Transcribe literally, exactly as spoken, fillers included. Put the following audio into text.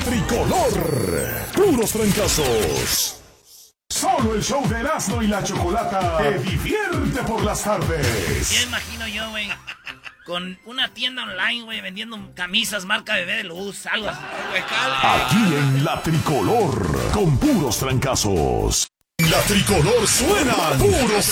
tricolor. Puros trancazos. Solo el show de Erasmo y la Chocolata te divierte por las tardes. Ya imagino yo, güey, con una tienda online, güey, vendiendo camisas marca Bebé de Luz, algo así. Aquí en la Tricolor, con puros trancazos. La Tricolor suena puros